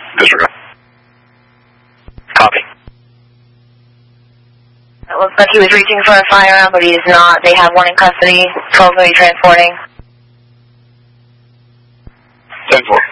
Disregard. Copy. It looks like he was reaching for a firearm, but he is not. They have one in custody. 12 going to be transporting. 10-4.